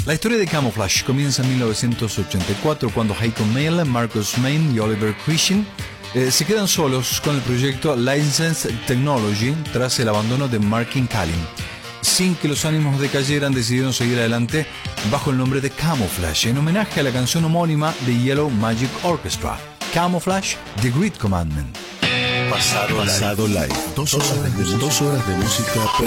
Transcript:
La historia de Camouflage comienza en 1984 cuando Hayton Mayall, Marcus Main y Oliver Christian se quedan solos con el proyecto Licensed Technology tras el abandono de Martin Callin. Sin que los ánimos decayeran, decidieron seguir adelante bajo el nombre de Camouflage, en homenaje a la canción homónima de Yellow Magic Orchestra, Camouflage, The Great Commandment. Pasado Live. 2 horas de música